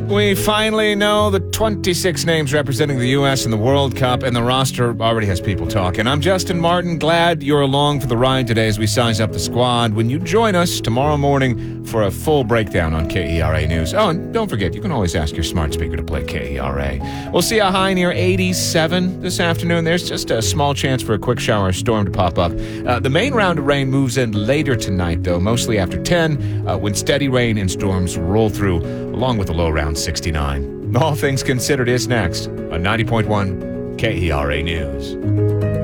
We finally know the 26 names representing the U.S. in the World Cup, and the roster already has people talking. I'm Justin Martin. Glad you're along for the ride today as we size up the squad. When you join us tomorrow morning for a full breakdown on KERA News. Oh, and don't forget, you can always ask your smart speaker to play KERA. We'll see a high near 87 this afternoon. There's just a small chance for a quick shower or storm to pop up. The main round of rain moves in later tonight, though, mostly after 10, when steady rain and storms roll through, along with a low around 69. All Things Considered is next on 90.1 KERA News.